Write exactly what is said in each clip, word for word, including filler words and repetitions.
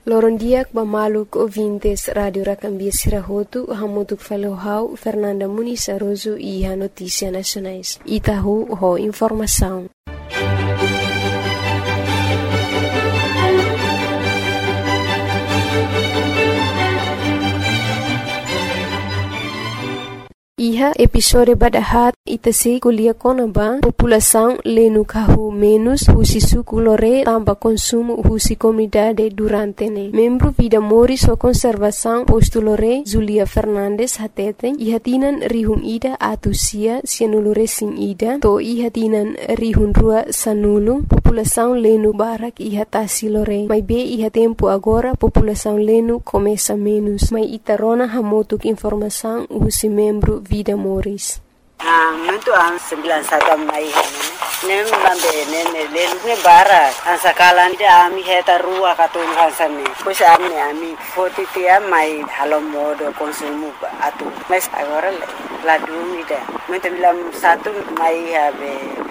Loron diak bamaluk ouvintes Radio Racambia Sirahotu, hamutuk falohau Fernanda Muniz Aroso e a Notícia Nacionais. Itahu ho informação. Iha episode badahat itasi kuliah konaba população lenu kahu menos husi suku lore tamba consumo husi comunidade durante ne. Membro Vida Moris o conservação posto lore Zulia Fernandes hateten iha tinan rihum ida atusia sianulure sin ida to iha tinan rihun rua sanulu população lenu barak iha tasi lore. Mai be iha tempo agora população lenu começa menos. Mai itarona hamotuk informação husi membro Vida Moris. Ah, muito an sembilan satu mai nem lambe nem lelu ne bara an sakalan dia ami heta rua katun hansane pois ami ami foti tia mai halo modo konsumo atu mas agora la dúvida muito bilang satu mai habe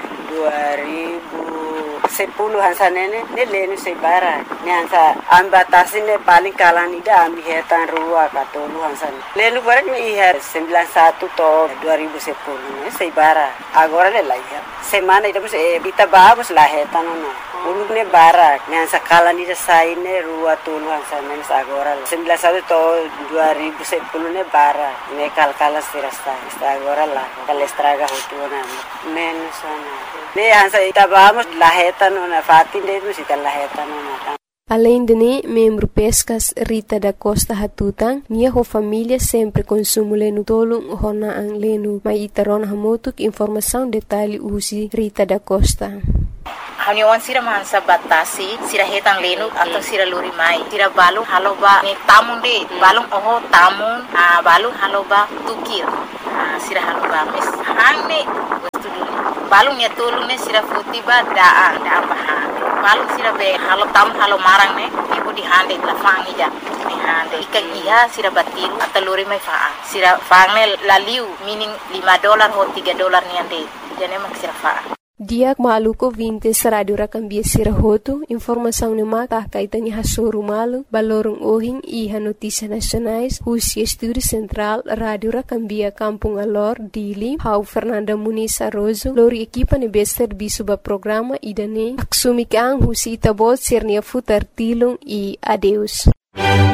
dua ribu sepuluh hansane ne lenu se bara ne hansa ambatasi ne paling kalan ida ami heta rua katun hansane lenu bara ni ihar sembilan satu to dua ribu sepuluh ne se bara agora le laiha semana ida e bita babos la heta no ulug ne bara ne hansa kalan ida sai ne rua tulu hansane agora sembilan satu to dua ribu sepuluh ne bara ne kalkala sirasta agora la kalestraga hotuna menos ana ne hansa ita babos la heta no na fatin de musita la heta no na. Além de ne, membro Pescas Rita da Costa Hatutang, nia ho família sempre consumo lenu tolong hona ang lenu. Mai itaron hamotuk informação detalhe usi Rita da Costa. Haniwan sira mansa batasi sira hetang lenu atau sira luri mai sira balu haloba ni tamun de balung oho tamun ah balu haloba tukir ah sira haloba mes hangne wastu dulu balung ya tolong ne sira futiba daa daa bahan balung sira be halo tam halo marang ne ibu di hande la fangi ja ni hande ikan iha sira batiru atau luri mai faa sira fangne laliu meaning lima dolar ho tiga dolar ni ande jane mak sira faa. Diak maluko vintes Radio Racambia Sirahotu, informação ne mata kaitani hasoru malu, balorong ohing iha Notícia Nacionais, husi Estúdio Central, Radio Racambia Kampung Alor, Dili, hau Fernanda Muniz Aroso, lori equipa ne bester bisuba programa idane, aksumikang husi itabot sirnia futar tilung e adeus.